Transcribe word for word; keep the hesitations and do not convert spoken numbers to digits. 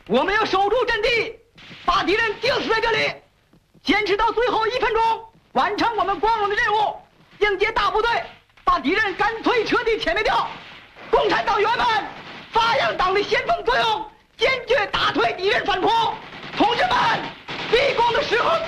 我们要守住阵地，把敌人钉死在这里，坚持到最后一分钟，完成我们光荣的任务，迎接大部队，把敌人干脆彻底歼灭掉。共产党员们，发扬党的先锋作用，坚决打退敌人反扑。同志们，闭工的时候到。